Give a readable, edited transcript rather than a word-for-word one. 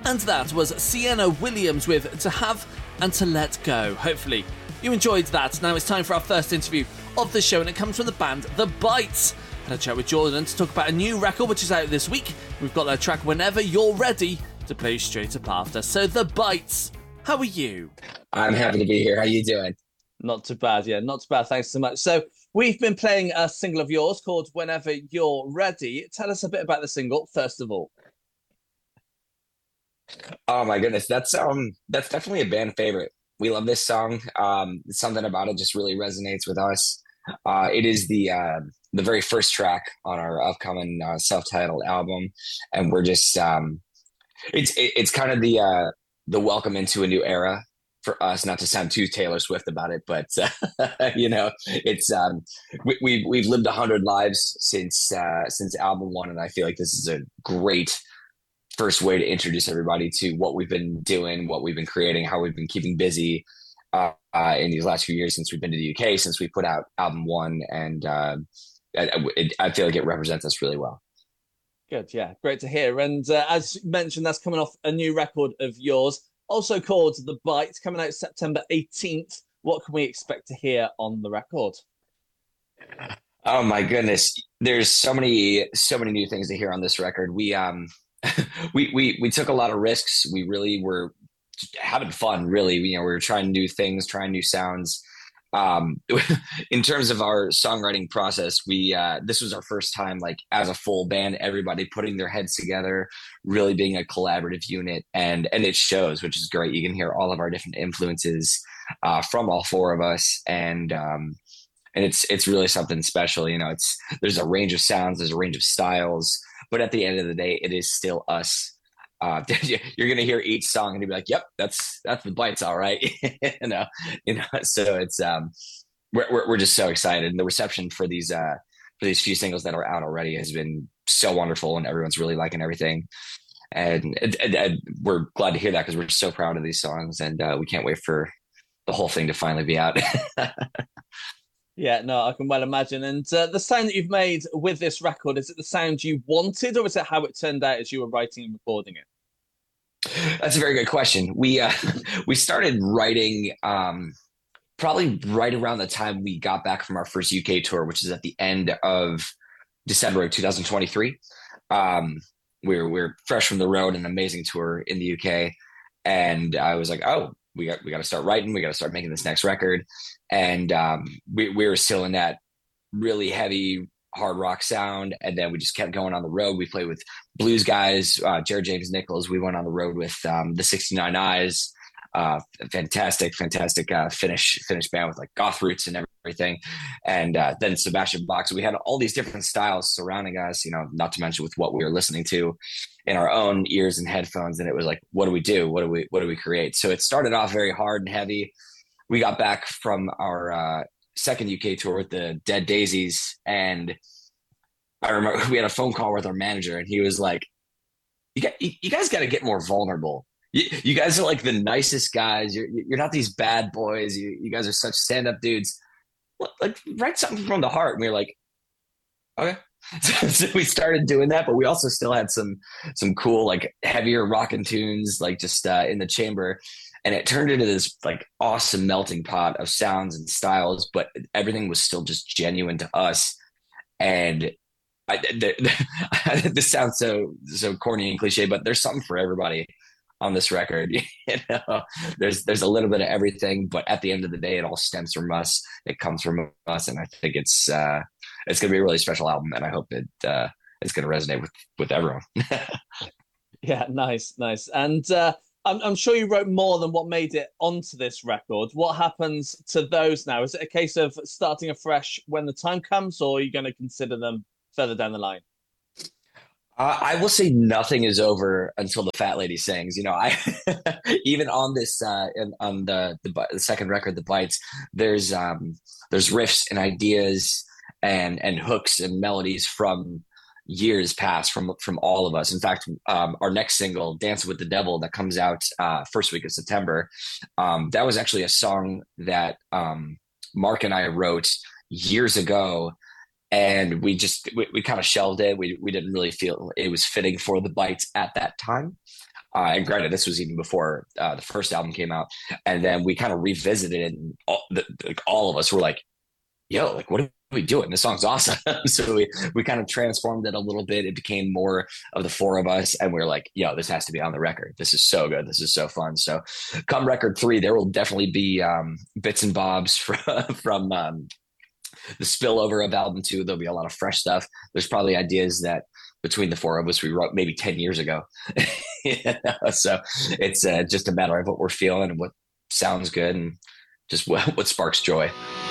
And that was Sienna Williams with To Have and To Let Go. Hopefully you enjoyed that. Now it's time for our first interview of the show, and it comes from the band The Bites. I had a chat with Jordan to talk about a new record which is out this week. We've got their track Whenever You're Ready to play straight up after. So The Bites, how are you? I'm happy to be here. How you doing? Not too bad, yeah, not too bad. Thanks so much. So we've been playing a single of yours called Whenever You're Ready. Tell us a bit about the single, first of all. Oh my goodness, that's definitely a band favorite. We love this song. Something about it just really resonates with us. It is the very first track on our upcoming self-titled album, and we're just it's kind of the welcome into a new era for us. Not to sound too Taylor Swift about it, but it's we've lived 100 lives since album one, and I feel like this is a great first way to introduce everybody to what we've been doing, what we've been creating, how we've been keeping busy in these last few years since we've been to the UK, since we put out album one, and I feel like it represents us really well. Good, yeah, great to hear. And as mentioned, that's coming off a new record of yours, also called The Bite, coming out September 18th. What can we expect to hear on the record? Oh my goodness, there's so many new things to hear on this record. We we took a lot of risks. We really were having fun, really. We were trying new things, trying new sounds. In terms of our songwriting process, we this was our first time, like, as a full band, everybody putting their heads together, really being a collaborative unit, and it shows, which is great. You can hear all of our different influences from all four of us, and it's really something special. There's a range of sounds, there's a range of styles, but at the end of the day, it is still us. You're gonna hear each song and you'll be like, "Yep, that's The Bites, all right." So it's we're just so excited, and the reception for these few singles that are out already has been so wonderful, and everyone's really liking everything. And we're glad to hear that, because we're so proud of these songs, and we can't wait for the whole thing to finally be out. Yeah, no, I can well imagine. And the sound that you've made with this record, is it the sound you wanted, or is it how it turned out as you were writing and recording it? That's a very good question. We started writing probably right around the time we got back from our first UK tour, which is at the end of December of 2023. We're fresh from the road, an amazing tour in the UK, and I was like, oh, we got to start writing. We got to start making this next record. And we were still in that really heavy hard rock sound, and then we just kept going on the road. We played with blues guys, Jared James Nichols. We went on the road with the 69 Eyes, fantastic Finnish band with like goth roots and everything, and then Sebastian Bach. So we had all these different styles surrounding us, not to mention with what we were listening to in our own ears and headphones. And it was like, what do we do? What do we create? So it started off very hard and heavy. We got back from our second UK tour with the Dead Daisies, and I remember we had a phone call with our manager, and he was like, you guys got to get more vulnerable. You guys are like the nicest guys. You're not these bad boys. You guys are such stand-up dudes. Like, write something from the heart." And we were like, okay. So we started doing that, but we also still had some cool, like, heavier rockin' tunes, like, just in the chamber. And it turned into this like awesome melting pot of sounds and styles, but everything was still just genuine to us. And this sounds so corny and cliche, but there's something for everybody on this record. There's a little bit of everything, but at the end of the day, it all stems from us. It comes from us, and I think it's going to be a really special album, and I hope it's going to resonate with everyone. Yeah, nice. And I'm sure you wrote more than what made it onto this record. What happens to those now? Is it a case of starting afresh when the time comes, or are you going to consider them further down the line? I will say nothing is over until the fat lady sings. I even on this on the second record, The Bites, there's riffs and ideas and hooks and melodies from years past, from all of us. In fact, our next single, Dancing with the Devil, that comes out first week of September, that was actually a song that Mark and I wrote years ago, and we kind of shelved it. We didn't really feel it was fitting for The Bites at that time. And granted, this was even before the first album came out. And then we kind of revisited it, and all of us were like, yo, like, what are we doing? This song's awesome. So we kind of transformed it a little bit. It became more of the four of us. And we are like, yo, this has to be on the record. This is so good. This is so fun. So come record 3, there will definitely be bits and bobs from the spillover of album 2. There'll be a lot of fresh stuff. There's probably ideas that between the four of us we wrote maybe 10 years ago. So it's just a matter of what we're feeling and what sounds good and just what sparks joy.